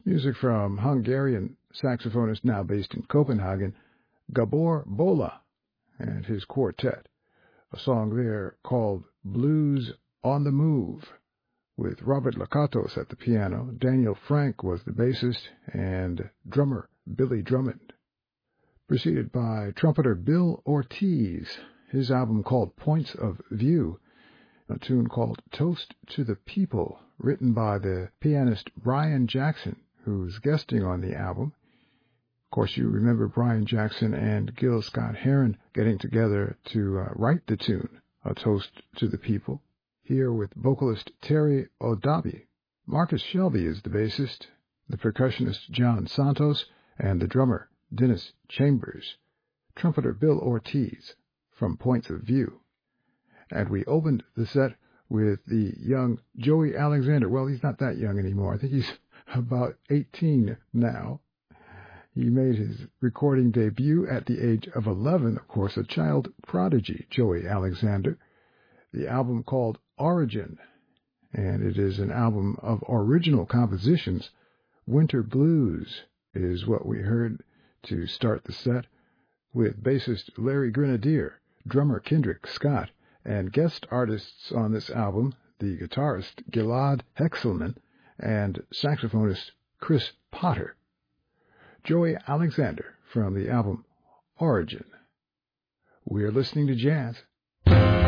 Music from Hungarian saxophonist now based in Copenhagen, Gabor Bola and his quartet. A song there called Blues on the Move, with Robert Lakatos at the piano. Daniel Frank was the bassist, and drummer Billy Drummond. Preceded by trumpeter Bill Ortiz, his album called Points of View, a tune called Toast to the People, written by the pianist Brian Jackson, who's guesting on the album. Of course, you remember Brian Jackson and Gil Scott-Heron getting together to write the tune, A Toast to the People, here with vocalist Terry Odabi. Marcus Shelby is the bassist, the percussionist John Santos, and the drummer Dennis Chambers, trumpeter Bill Ortiz from Points of View. And we opened the set with the young Joey Alexander. Well, he's not that young anymore. I think he's about 18 now. He made his recording debut at the age of 11, of course, a child prodigy, Joey Alexander. The album called Origin, and it is an album of original compositions. Winter Blues is what we heard to start the set, with bassist Larry Grenadier, drummer Kendrick Scott, and guest artists on this album, the guitarist Gilad Hexelman and saxophonist Chris Potter. Joey Alexander from the album Origin. We're listening to jazz